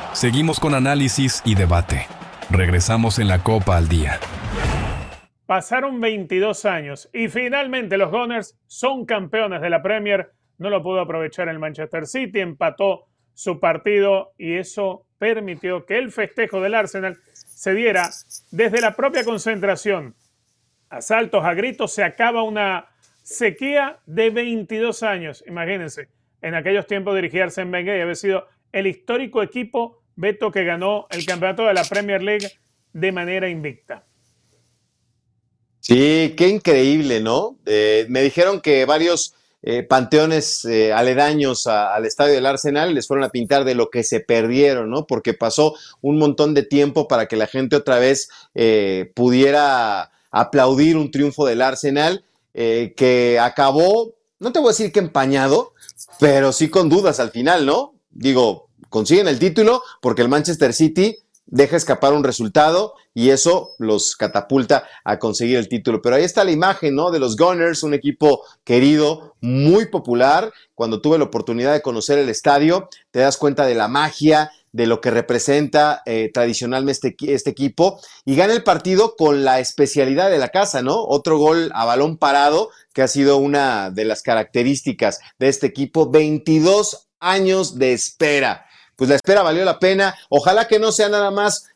Seguimos con análisis y debate. Regresamos en la Copa al Día. Pasaron 22 años y finalmente los Gunners son campeones de la Premier. No lo pudo aprovechar el Manchester City, empató su partido y eso permitió que el festejo del Arsenal se diera desde la propia concentración. A saltos, a gritos, se acaba una sequía de 22 años. Imagínense, en aquellos tiempos dirigía Arsène Wenger y había sido el histórico equipo, Beto, que ganó el campeonato de la Premier League de manera invicta. Sí, qué increíble, ¿no? Me dijeron que varios panteones aledaños al estadio del Arsenal les fueron a pintar de lo que se perdieron, ¿no? Porque pasó un montón de tiempo para que la gente otra vez pudiera aplaudir un triunfo del Arsenal que acabó, no te voy a decir que empañado, pero sí con dudas al final, ¿no? Digo, consiguen el título porque el Manchester City deja escapar un resultado y eso los catapulta a conseguir el título. Pero ahí está la imagen, ¿no? De los Gunners, un equipo querido, muy popular. Cuando tuve la oportunidad de conocer el estadio, te das cuenta de la magia, de lo que representa tradicionalmente este equipo, y gana el partido con la especialidad de la casa, ¿no? Otro gol a balón parado, que ha sido una de las características de este equipo. 22 años de espera. Pues la espera valió la pena. Ojalá que no sea nada más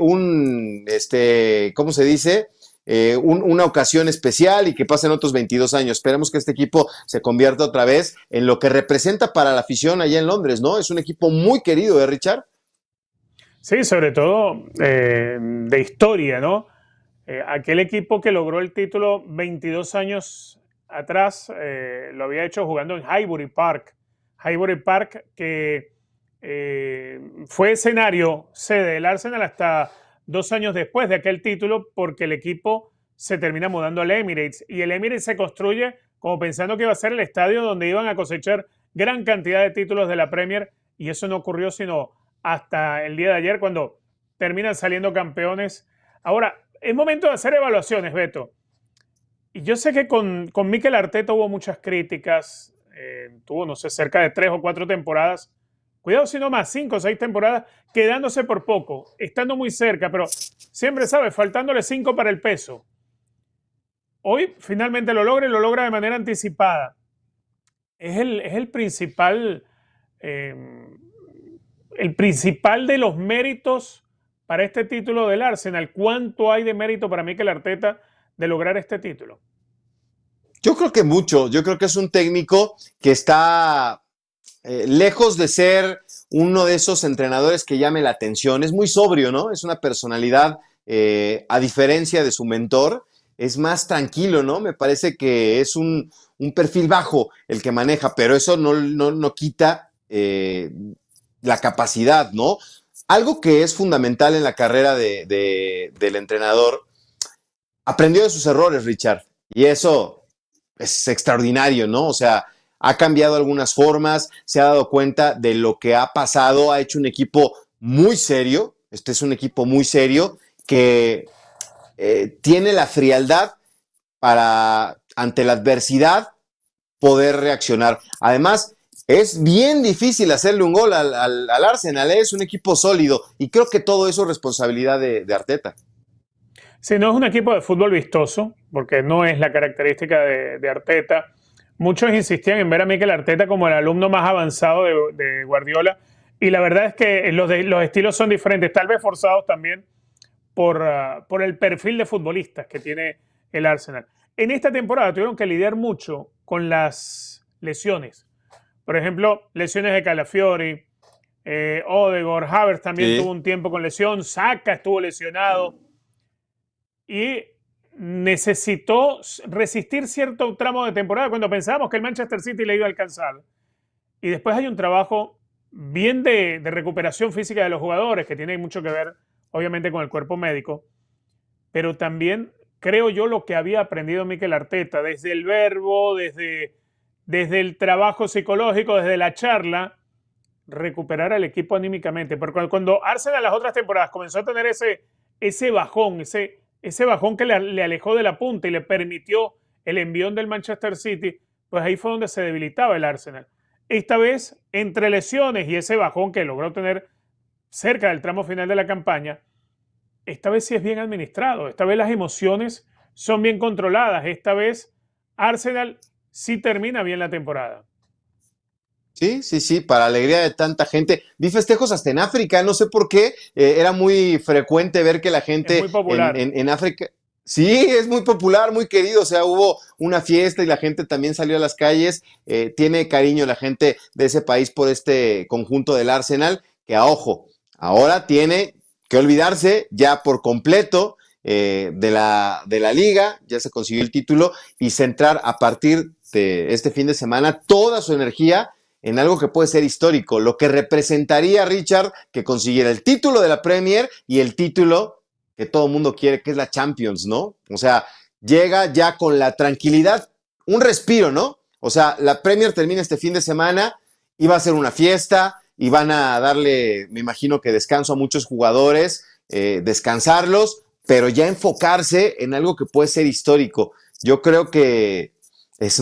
¿cómo se dice? Una ocasión especial y que pasen otros 22 años. Esperemos que este equipo se convierta otra vez en lo que representa para la afición allá en Londres, ¿no? Es un equipo muy querido, ¿eh, Richard? Sí, sobre todo de historia, ¿no? Aquel equipo que logró el título 22 años atrás lo había hecho jugando en Highbury Park. Highbury Park que fue escenario sede del Arsenal hasta 2 años después de aquel título, porque el equipo se termina mudando al Emirates y el Emirates se construye como pensando que iba a ser el estadio donde iban a cosechar gran cantidad de títulos de la Premier, y eso no ocurrió sino hasta el día de ayer cuando terminan saliendo campeones. Ahora, es momento de hacer evaluaciones, Beto. Y yo sé que con Mikel Arteta hubo muchas críticas, tuvo, no sé, cerca de 3 o 4 temporadas. Cuidado si no más, 5 o 6 temporadas, quedándose por poco, estando muy cerca, pero siempre, ¿sabes? Faltándole 5 para el peso. Hoy finalmente lo logra y lo logra de manera anticipada. Es el principal de los méritos para este título del Arsenal. ¿Cuánto hay de mérito para Mikel Arteta de lograr este título? Yo creo que mucho. Yo creo que es un técnico que está lejos de ser uno de esos entrenadores que llame la atención. Es muy sobrio, ¿no? Es una personalidad, a diferencia de su mentor, es más tranquilo, ¿no? Me parece que es un perfil bajo el que maneja, pero eso no quita la capacidad, ¿no? Algo que es fundamental en la carrera del entrenador, aprendió de sus errores, Richard, y eso es extraordinario, ¿no? O sea, ha cambiado algunas formas, se ha dado cuenta de lo que ha pasado, ha hecho un equipo muy serio, este es un equipo muy serio que tiene la frialdad para, ante la adversidad, poder reaccionar. Además, es bien difícil hacerle un gol al Arsenal, ¿eh? Es un equipo sólido y creo que todo eso es responsabilidad de Arteta. Sí, no es un equipo de fútbol vistoso, porque no es la característica de Arteta. Muchos insistían en ver a Mikel Arteta como el alumno más avanzado de Guardiola, y la verdad es que los estilos son diferentes, tal vez forzados también por el perfil de futbolistas que tiene el Arsenal. En esta temporada tuvieron que lidiar mucho con las lesiones. Por ejemplo, lesiones de Calafiori, Odegaard, Havertz también tuvo un tiempo con lesión, Saka estuvo lesionado y necesitó resistir cierto tramo de temporada cuando pensábamos que el Manchester City le iba a alcanzar. Y después hay un trabajo bien de recuperación física de los jugadores, que tiene mucho que ver, obviamente, con el cuerpo médico, pero también creo yo lo que había aprendido Mikel Arteta, desde el verbo, desde el trabajo psicológico, desde la charla, recuperar al equipo anímicamente. Porque cuando Arsenal las otras temporadas comenzó a tener ese bajón, ese bajón que le alejó de la punta y le permitió el envión del Manchester City, pues ahí fue donde se debilitaba el Arsenal. Esta vez, entre lesiones y ese bajón que logró tener cerca del tramo final de la campaña, esta vez sí es bien administrado, esta vez las emociones son bien controladas, esta vez Arsenal sí termina bien la temporada. Sí, sí, sí, para alegría de tanta gente. Vi festejos hasta en África, no sé por qué. Era muy frecuente ver que la Es muy gente popular. en África. Sí, es muy popular, muy querido. O sea, hubo una fiesta y la gente también salió a las calles. Tiene cariño la gente de ese país por este conjunto del Arsenal, que a ojo, ahora tiene que olvidarse ya por completo de la liga, ya se consiguió el título y centrar a partir de este fin de semana toda su energía en algo que puede ser histórico, lo que representaría a Richard que consiguiera el título de la Premier y el título que todo el mundo quiere, que es la Champions, ¿no? O sea, llega ya con la tranquilidad, un respiro, ¿no? O sea, la Premier termina este fin de semana y va a ser una fiesta y van a darle, me imagino que descanso a muchos jugadores, descansarlos, pero ya enfocarse en algo que puede ser histórico. Yo creo que es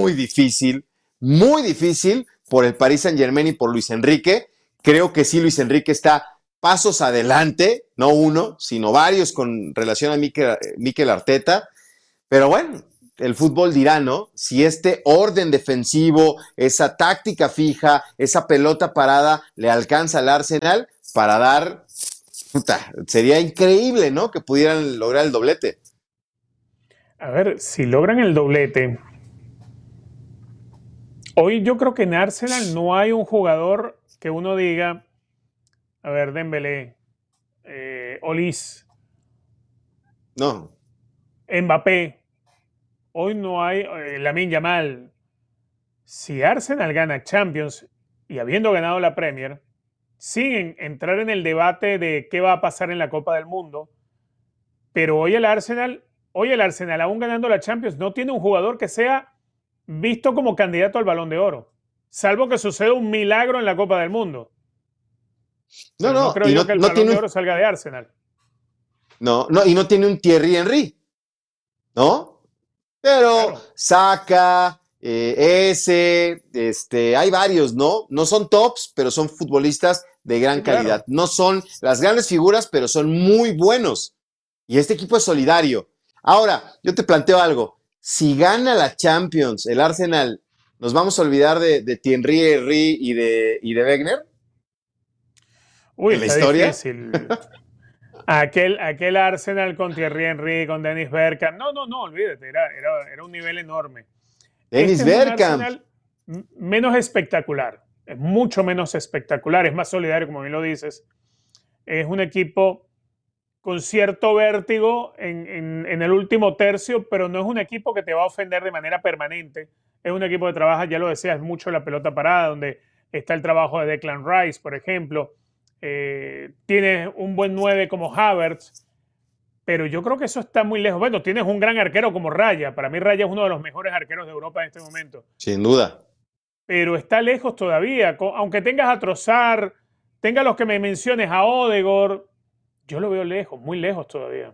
muy difícil por el Paris Saint-Germain y por Luis Enrique. Creo que sí, Luis Enrique está pasos adelante, no uno, sino varios con relación a Mikel Arteta. Pero bueno, el fútbol dirá, ¿no? Si este orden defensivo, esa táctica fija, esa pelota parada le alcanza al Arsenal para dar. Puta, sería increíble, ¿no? Que pudieran lograr el doblete. A ver, si logran el doblete, hoy yo creo que en Arsenal no hay un jugador que uno diga, a ver, Dembélé, Olise, No, Mbappé, hoy no hay Lamine Yamal. Si Arsenal gana Champions y habiendo ganado la Premier, sin entrar en el debate de qué va a pasar en la Copa del Mundo, pero hoy el Arsenal aún ganando la Champions no tiene un jugador que sea visto como candidato al Balón de Oro, salvo que suceda un milagro en la Copa del Mundo. no, Pero no no, creo y yo no, que el no Balón tiene de un, Oro salga de Arsenal. no, no, y no tiene un Thierry Henry, ¿no? Pero Claro, Saka, hay varios, ¿no? No son tops, pero son futbolistas de gran sí, calidad. claro. No son las grandes figuras, pero son muy buenos. Y este equipo es solidario. Ahora, yo te planteo algo. Si gana la Champions, el Arsenal, ¿nos vamos a olvidar de Thierry Henry y de Wenger Uy, en la está historia? difícil. Aquel Arsenal con Thierry Henry, con Dennis Bergkamp. No, no, no, olvídate, era un nivel enorme. Dennis Este es un Bergkamp. Arsenal menos espectacular, es mucho menos espectacular, es más solidario, como bien lo dices. Es un equipo con cierto vértigo en el último tercio, pero no es un equipo que te va a ofender de manera permanente. Es un equipo que trabaja, ya lo decías, mucho la pelota parada, donde está el trabajo de Declan Rice, por ejemplo. Tienes un buen 9 como Havertz, pero yo creo que eso está muy lejos. Bueno, tienes un gran arquero como Raya. Para mí Raya es uno de los mejores arqueros de Europa en este momento. Sin duda. Pero está lejos todavía. Aunque tengas a Trossard, tengas los que me menciones, a Odegaard, yo lo veo lejos, muy lejos todavía.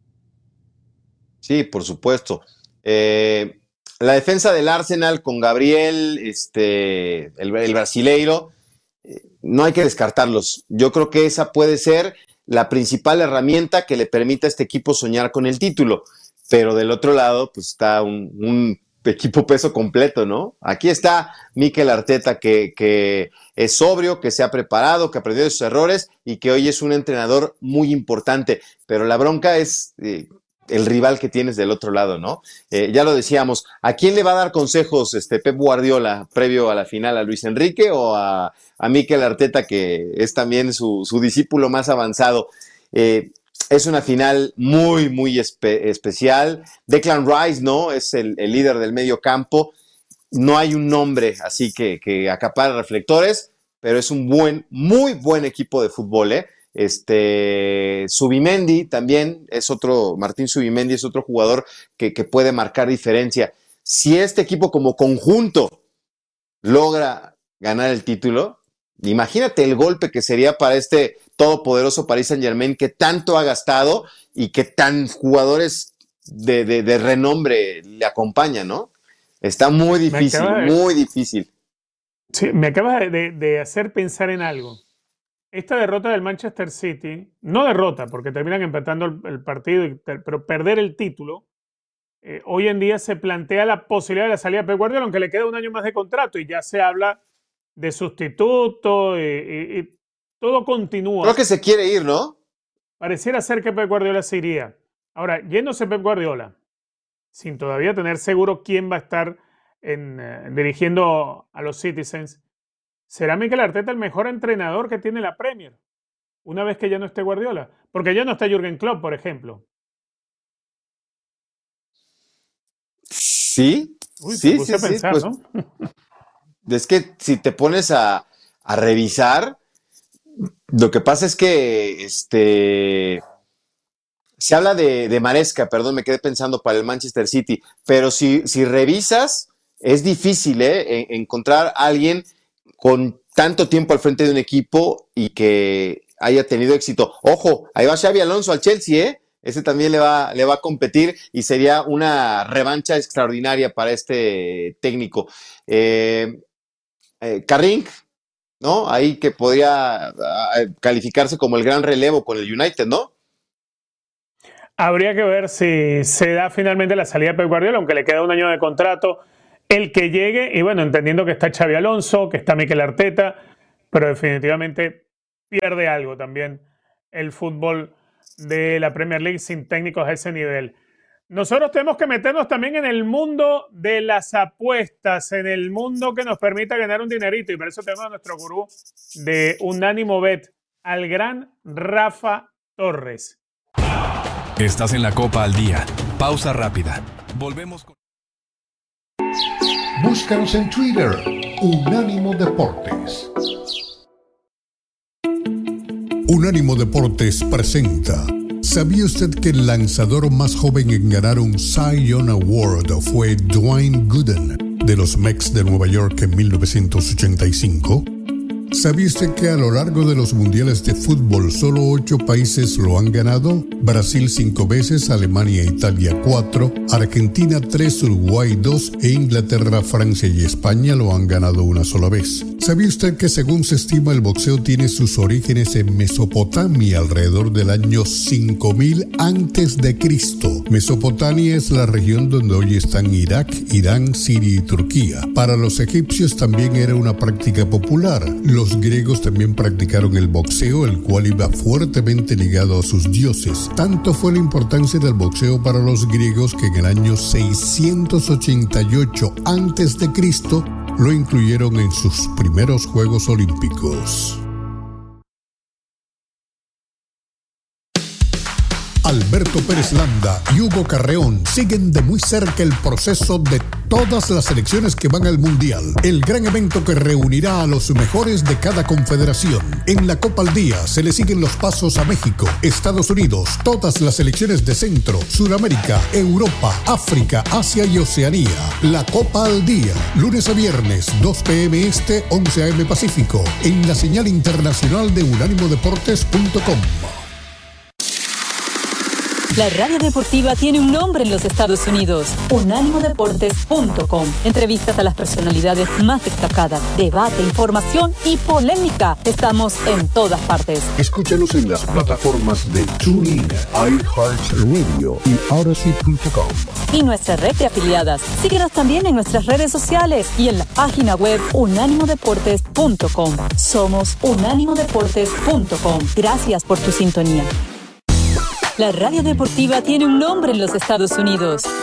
Sí, por supuesto. Eh, la defensa del Arsenal con Gabriel, el brasileiro, no hay que descartarlos. Yo creo que esa puede ser la principal herramienta que le permita a este equipo soñar con el título. Pero del otro lado, pues está un equipo peso completo, ¿no? Aquí está Mikel Arteta, que es sobrio, que se ha preparado, que aprendió de sus errores y que hoy es un entrenador muy importante. Pero la bronca es el rival que tienes del otro lado, ¿no? Ya lo decíamos, ¿a quién le va a dar consejos Pep Guardiola previo a la final? ¿A Luis Enrique o a Mikel Arteta, que es también su discípulo más avanzado? Es una final muy especial. Declan Rice, ¿no? Es el líder del medio campo. No hay un nombre así que acapara reflectores, pero es un muy buen equipo de fútbol, ¿eh? Subimendi también es otro, Martín Subimendi es otro jugador que puede marcar diferencia. Si este equipo como conjunto logra ganar el título, imagínate el golpe que sería para este todopoderoso Paris Saint-Germain que tanto ha gastado y que tan jugadores de renombre le acompañan, ¿no? Está muy Me difícil, acaba, muy difícil. sí, me acabas de hacer pensar en algo. esta derrota del Manchester City, no derrota, porque terminan empatando el partido, pero perder el título, hoy en día se plantea la posibilidad de la salida de Pep Guardiola, aunque le queda un año más de contrato y ya se habla de sustituto y todo continúa. Creo que se quiere ir, ¿no? Pareciera ser que Pep Guardiola se iría. Ahora, yéndose Pep Guardiola, sin todavía tener seguro quién va a estar dirigiendo a los Citizens, ¿será Mikel Arteta el mejor entrenador que tiene la Premier? Una vez que ya no esté Guardiola. Porque ya no está Jürgen Klopp, por ejemplo. Sí. Uy, sí, te puse a pensar, pues, ¿no? es que si te pones a revisar, lo que pasa es que se habla de Maresca, perdón, me quedé pensando para el Manchester City, pero si revisas, es difícil encontrar a alguien con tanto tiempo al frente de un equipo y que haya tenido éxito. Ojo, ahí va Xabi Alonso al Chelsea, ese también le va a competir y sería una revancha extraordinaria para este técnico. Carring, ¿no? Ahí que podría calificarse como el gran relevo con el United, ¿no? Habría que ver si se da finalmente la salida de Pep Guardiola, aunque le queda un año de contrato, el que llegue, y bueno, entendiendo que está Xabi Alonso, que está Mikel Arteta, pero definitivamente pierde algo también el fútbol de la Premier League sin técnicos a ese nivel. Nosotros tenemos que meternos también en el mundo de las apuestas, en el mundo que nos permita ganar un dinerito, y por eso tenemos a nuestro gurú de Unánimo Bet, al gran Rafa Torres. Estás en la Copa al Día. Pausa rápida. Volvemos con... Búscanos en Twitter, Unánimo Deportes. Unánimo Deportes presenta. ¿Sabía usted que el lanzador más joven en ganar un Cy Young Award fue Dwayne Gooden de los Mets de Nueva York en 1985? ¿Sabía usted que a lo largo de los mundiales de fútbol solo 8 países lo han ganado? Brasil 5 veces, Alemania e Italia 4, Argentina 3, Uruguay 2 e Inglaterra, Francia y España lo han ganado una sola vez. ¿Sabía usted que según se estima el boxeo tiene sus orígenes en Mesopotamia alrededor del año 5000 a.C.? Mesopotamia es la región donde hoy están Irak, Irán, Siria y Turquía. Para los egipcios también era una práctica popular. Los griegos también practicaron el boxeo, el cual iba fuertemente ligado a sus dioses. Tanto fue la importancia del boxeo para los griegos que en el año 688 a.C. lo incluyeron en sus primeros Juegos Olímpicos. Alberto Pérez Landa y Hugo Carreón siguen de muy cerca el proceso de todas las selecciones que van al Mundial, el gran evento que reunirá a los mejores de cada confederación. En la Copa al Día se le siguen los pasos a México, Estados Unidos, todas las selecciones de Centro, Sudamérica, Europa, África, Asia y Oceanía. La Copa al Día, lunes a viernes, 2 p.m. Este, 11 a.m. Pacífico, en la señal internacional de unánimodeportes.com. La radio deportiva tiene un nombre en los Estados Unidos, unánimodeportes.com. Entrevistas a las personalidades más destacadas, debate, información y polémica. Estamos en todas partes. Escúchanos en las plataformas de TuneIn, iHeartRadio y Odyssey.com. Y nuestra red de afiliadas. Síguenos también en nuestras redes sociales y en la página web unánimodeportes.com. Somos unánimodeportes.com. Gracias por tu sintonía. La radio deportiva tiene un nombre en los Estados Unidos,